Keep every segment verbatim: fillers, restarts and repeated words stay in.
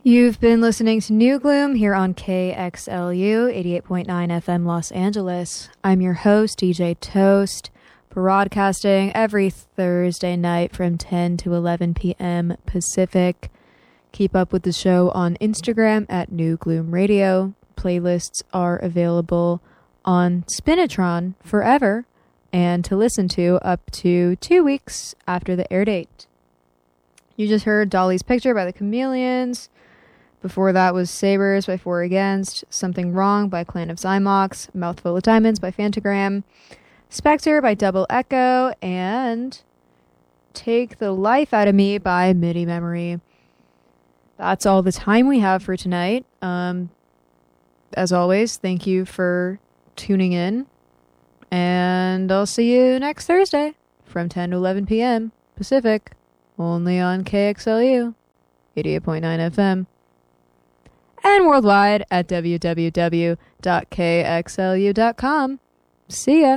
You've been listening to New Gloom here on K X L U eighty-eight point nine F M Los Angeles. I'm your host, D J Toast, broadcasting every Thursday night from ten to eleven p.m. Pacific. Keep up with the show on Instagram at New Gloom Radio. Playlists are available on Spinitron forever and to listen to up to two weeks after the air date. You just heard Dolly's Picture by the Chameleons. Before that was Sabres by Four Against, Something Wrong by Clan of Zymox, Mouthful of Diamonds by Phantogram, Spectre by Double Echo, and Take the Life Out of Me by MIDI Memory. That's all the time we have for tonight. Um, as always, thank you for tuning in, and I'll see you next Thursday from ten to eleven p.m. Pacific, only on K X L U eighty-eight point nine F M. And worldwide at w w w dot k x l u dot com. See ya.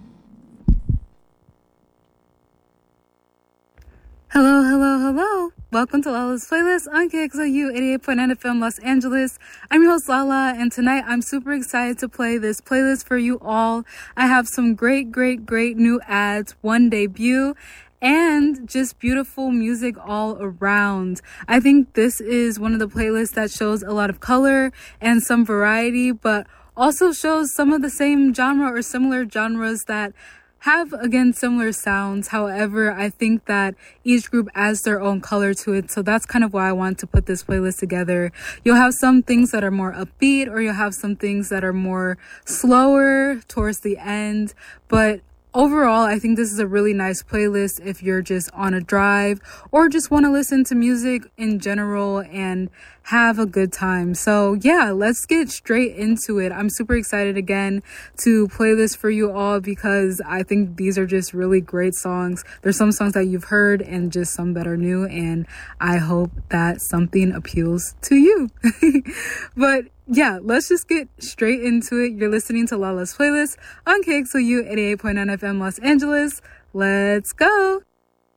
Hello, hello, hello. Welcome to Lala's Playlist on K X L U eighty-eight point nine F M Los Angeles. I'm your host Lala, and tonight I'm super excited to play this playlist for you all. I have some great, great, great new ads, one debut, and just beautiful music all around. I think this is one of the playlists that shows a lot of color and some variety, but also shows some of the same genre or similar genres that have, again, similar sounds. However, I think that each group adds their own color to it, so that's kind of why I want to put this playlist together. You'll have some things that are more upbeat, or you'll have some things that are more slower towards the end, but overall, I think this is a really nice playlist if you're just on a drive or just want to listen to music in general and have a good time. So yeah, let's get straight into it. I'm super excited again to play this for you all because I think these are just really great songs. There's some songs that you've heard and just some that are new, and I hope that something appeals to you. But yeah, let's just get straight into it. You're listening to Lala's Playlist on K X L U eighty-eight point nine F M Los Angeles. Let's go.